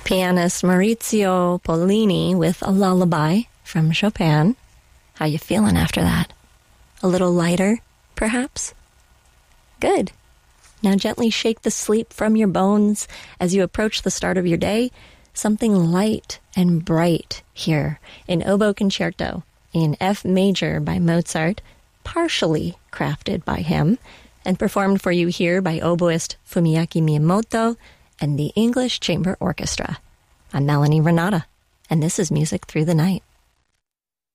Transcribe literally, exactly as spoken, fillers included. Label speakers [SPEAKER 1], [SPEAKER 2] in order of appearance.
[SPEAKER 1] Pianist Maurizio Pollini with a lullaby from Chopin. How you feeling after that? A little lighter, perhaps? Good. Now gently shake the sleep from your bones as you approach the start of your day. Something light and bright here in Oboe Concerto in F major by Mozart, partially crafted by him, and performed for you here by oboist Fumiaki Miyamoto and the English Chamber Orchestra. I'm Melanie Renata, and this is Music Through the Night.